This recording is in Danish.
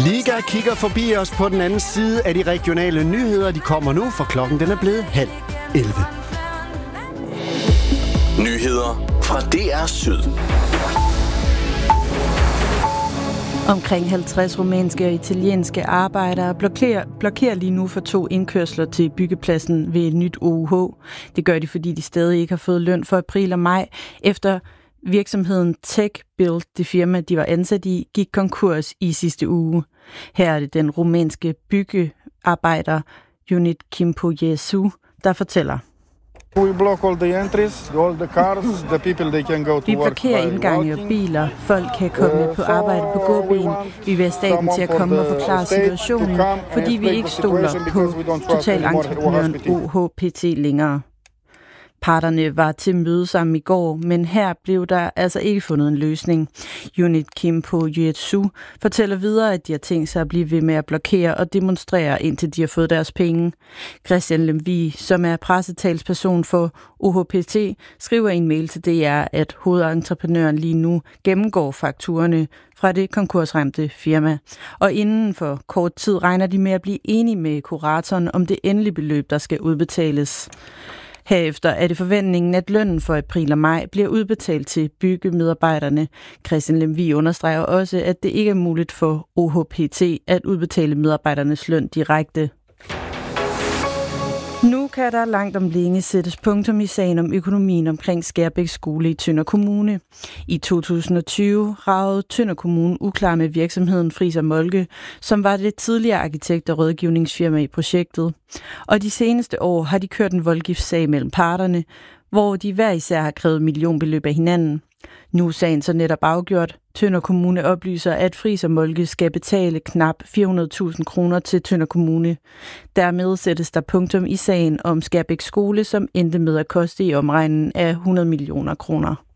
Liga kigger forbi os på den anden side af de regionale nyheder. De kommer nu, for klokken den er blevet 10:30. Nyheder fra DR Syd. Omkring 50 rumænske og italienske arbejdere blokerer lige nu for 2 indkørsler til byggepladsen ved et nyt OUH. Det gør de, fordi de stadig ikke har fået løn for april og maj, efter virksomheden TechBuild, det firma, de var ansat i, gik konkurs i sidste uge. Her er det den rumænske byggearbejder Ionut Câmpoiescu, der fortæller. We block all the entries, all the cars, the people they can go to Vi work. blokerer indgange og biler. Folk kan komme på arbejde på gåben. Vi vil have staten til at komme og forklare situationen, fordi vi ikke stoler på totalentreprenøren OHPT længere. Parterne var til møde sammen i går, men her blev der altså ikke fundet en løsning. Ionut Câmpoiescu fortæller videre, at de har tænkt sig at blive ved med at blokere og demonstrere, indtil de har fået deres penge. Christian Lemvig, som er pressetalsperson for OHPT, skriver i en mail til DR, at hovedentreprenøren lige nu gennemgår fakturerne fra det konkursramte firma. Og inden for kort tid regner de med at blive enige med kuratoren om det endelige beløb, der skal udbetales. Herefter er det forventningen, at lønnen for april og maj bliver udbetalt til byggemedarbejderne. Christian Lemvig understreger også, at det ikke er muligt for OHPT at udbetale medarbejdernes løn direkte. Nu kan der langt om længe sættes punktum i sagen om økonomien omkring Skærbæk Skole i Tønder Kommune. I 2020 ragede Tønder Kommune uklar med virksomheden Friis & Moltke, som var det tidligere arkitekt- og rådgivningsfirma i projektet. Og de seneste år har de kørt en voldgiftssag mellem parterne, hvor de hver især har krævet millionbeløb af hinanden. Nu er sagen så netop afgjort. Tønder Kommune oplyser, at Friis & Moltke skal betale knap 400.000 kroner til Tønder Kommune. Dermed sættes der punktum i sagen om Skærbæk Skole, som endte med at koste i omregningen af 100 millioner kroner.